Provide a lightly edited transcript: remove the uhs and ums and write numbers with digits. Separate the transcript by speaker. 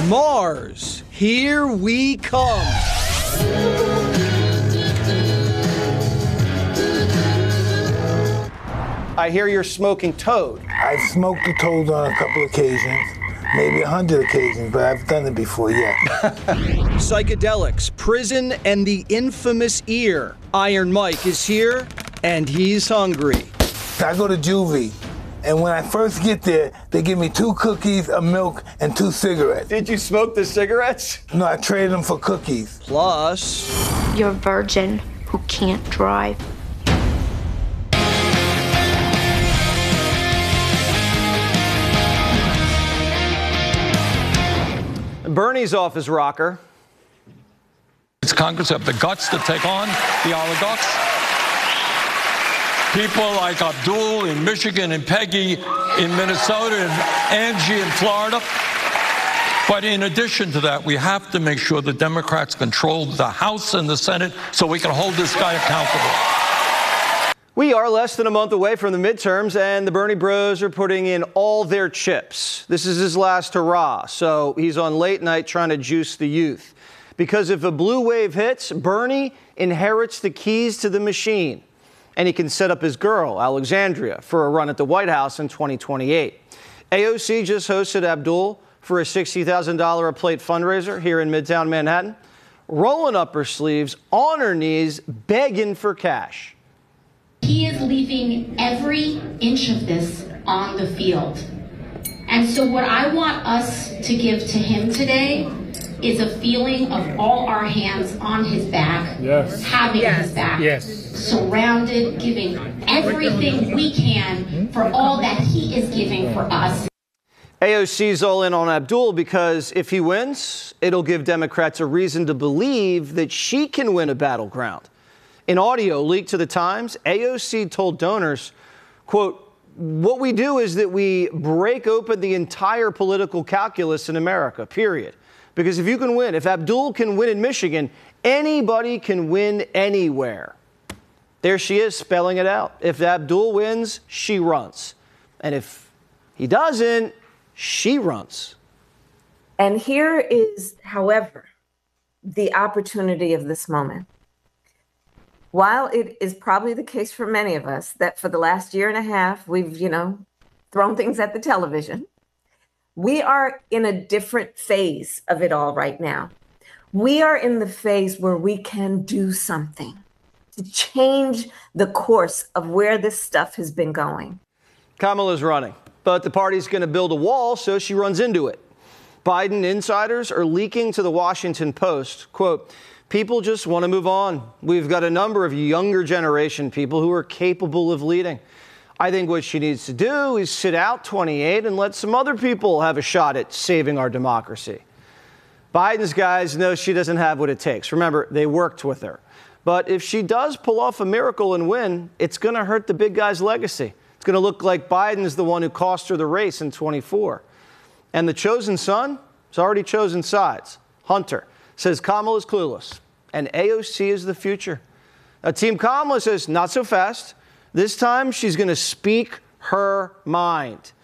Speaker 1: Mars, here we come. I hear you're smoking toad.
Speaker 2: I've smoked the toad on a couple occasions, maybe 100 occasions, but I've done it before, yeah.
Speaker 1: Psychedelics, prison, and the infamous ear. Iron Mike is here, and he's hungry.
Speaker 2: I go to juvie, and when I first get there, they give me 2 cookies, a milk, and 2 cigarettes.
Speaker 1: Did you smoke the cigarettes?
Speaker 2: No, I traded them for cookies.
Speaker 1: Plus,
Speaker 3: you're a virgin who can't drive.
Speaker 1: Bernie's off his rocker.
Speaker 4: It's Congress have the guts to take on the oligarchs. People like Abdul in Michigan and Peggy in Minnesota and Angie in Florida. But in addition to that, we have to make sure the Democrats control the House and the Senate so we can hold this guy accountable.
Speaker 1: We are less than a month away from the midterms, and the Bernie bros are putting in all their chips. This is his last hurrah, so he's on late night trying to juice the youth. Because if a blue wave hits, Bernie inherits the keys to the machine, and he can set up his girl, Alexandria, for a run at the White House in 2028. AOC just hosted Abdul for a $60,000 a plate fundraiser here in Midtown Manhattan, rolling up her sleeves, on her knees, begging for cash.
Speaker 5: He is leaving every inch of this on the field. And so what I want us to give to him today is a feeling of all our hands on his back, having his back, surrounded, giving everything we can for all that he is giving for us.
Speaker 1: AOC's all in on Abdul because if he wins, it'll give Democrats a reason to believe that she can win a battleground. In audio leaked to the Times, AOC told donors, quote, "What we do is that we break open the entire political calculus in America, period. Because if you can win, if Abdul can win in Michigan, anybody can win anywhere." There she is spelling it out. If Abdul wins, she runs. And if he doesn't, she runs.
Speaker 6: And here is, however, the opportunity of this moment. While it is probably the case for many of us that for the last year and a half, we've, thrown things at the television, we are in a different phase of it all right now. We are in the phase where we can do something to change the course of where this stuff has been going.
Speaker 1: Kamala's running, but the party's going to build a wall, so she runs into it. Biden insiders are leaking to the Washington Post, quote, "People just want to move on. We've got a number of younger generation people who are capable of leading. I think what she needs to do is sit out 28 and let some other people have a shot at saving our democracy." Biden's guys know she doesn't have what it takes. Remember, they worked with her. But if she does pull off a miracle and win, it's going to hurt the big guy's legacy. It's going to look like Biden's the one who cost her the race in 24. And the chosen son has already chosen sides. Hunter says Kamala's clueless and AOC is the future. Now, Team Kamala says not so fast. This time she's going to speak her mind.